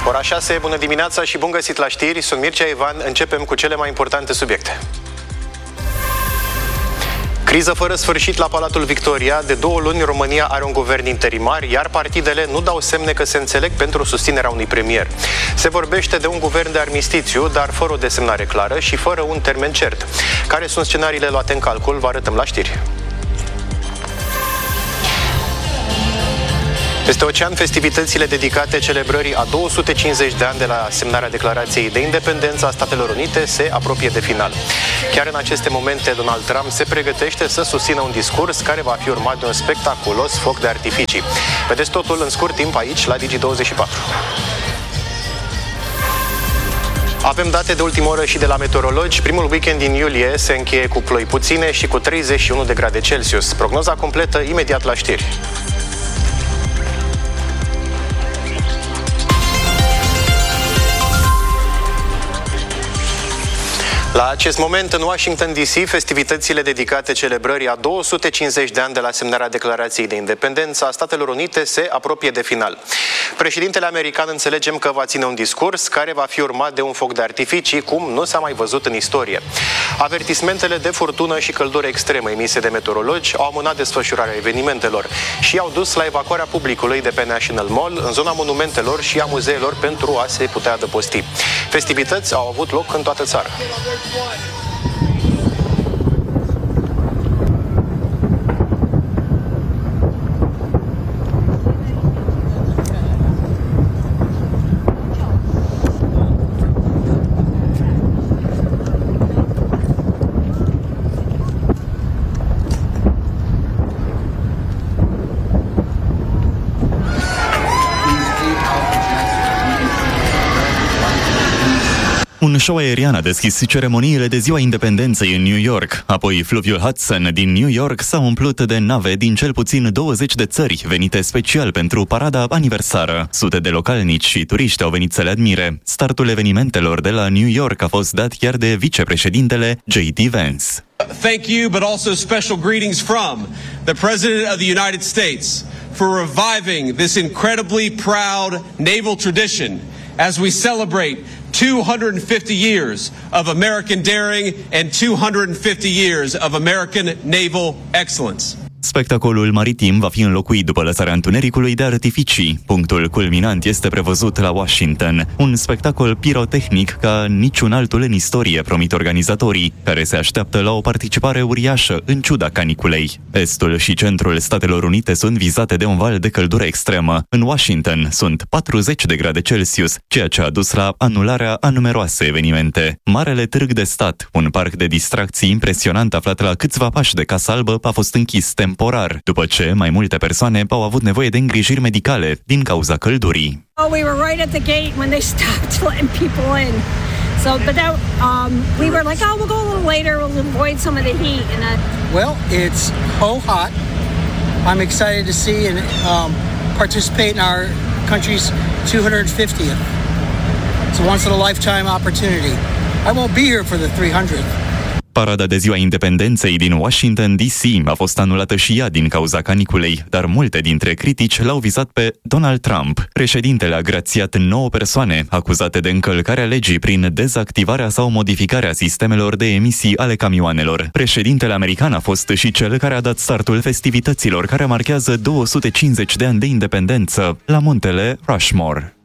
Ora 6, bună dimineața și bun găsit la știri. Sunt Mircea Ivan, începem cu cele mai importante subiecte. Criză fără sfârșit la Palatul Victoria. De 2 luni România are un guvern interimar, iar partidele nu dau semne că se înțeleg pentru susținerea unui premier. Se vorbește de un guvern de armistițiu, dar fără o desemnare clară și fără un termen cert. Care sunt scenariile luate în calcul? Vă arătăm la știri. Peste ocean, festivitățile dedicate celebrării a 250 de ani de la semnarea Declarației de Independență a Statelor Unite se apropie de final. Chiar în aceste momente, Donald Trump se pregătește să susțină un discurs care va fi urmat de un spectaculos foc de artificii. Vedeți totul în scurt timp aici, la Digi24. Avem date de ultimă oră și de la meteorologi. Primul weekend din iulie se încheie cu ploi puține și cu 31 de grade Celsius. Prognoza completă imediat la știri. La acest moment, în Washington DC, festivitățile dedicate celebrării a 250 de ani de la semnarea Declarației de Independență a Statelor Unite se apropie de final. Președintele american înțelegem că va ține un discurs care va fi urmat de un foc de artificii, cum nu s-a mai văzut în istorie. Avertismentele de furtună și căldură extremă emise de meteorologi au amânat desfășurarea evenimentelor și au dus la evacuarea publicului de pe National Mall, în zona monumentelor și a muzeelor pentru a se putea adăposti. Festivități au avut loc în toată țara. Un show aerian a deschis ceremoniile de Ziua Independenței în New York. Apoi fluviul Hudson din New York s-a umplut de nave din cel puțin 20 de țări venite special pentru parada aniversară. Sute de localnici și turiști au venit să le admire. Startul evenimentelor de la New York a fost dat chiar de vicepreședintele J.D. Vance. Thank you, but also special greetings from the President of the United States for reviving this incredibly proud naval tradition as we celebrate 250 years of American daring and 250 years of American naval excellence. Spectacolul maritim va fi înlocuit după lăsarea întunericului de artificii. Punctul culminant este prevăzut la Washington. Un spectacol pirotehnic ca niciun altul în istorie, promit organizatorii, care se așteaptă la o participare uriașă în ciuda caniculei. Estul și centrul Statelor Unite sunt vizate de un val de căldură extremă. În Washington sunt 40 de grade Celsius, ceea ce a dus la anularea a numeroase evenimente. Marele Târg de Stat, un parc de distracții impresionant aflat la câțiva pași de Casa Albă, a fost închis temporar, după ce mai multe persoane au avut nevoie de îngrijiri medicale din cauza căldurii. We were right at the gate when they stopped letting people in. So, but that we were like, oh, we'll go a little later. We'll avoid some of the heat. Well, it's hot. I'm excited to see and participate in our country's 250th. It's a once in a lifetime opportunity. I won't be here for the 300th. Parada de Ziua Independenței din Washington DC a fost anulată și ea din cauza caniculei, dar multe dintre critici l-au vizat pe Donald Trump. Președintele a grațiat 9 persoane acuzate de încălcarea legii prin dezactivarea sau modificarea sistemelor de emisii ale camioanelor. Președintele american a fost și cel care a dat startul festivităților care marchează 250 de ani de independență la muntele Rushmore.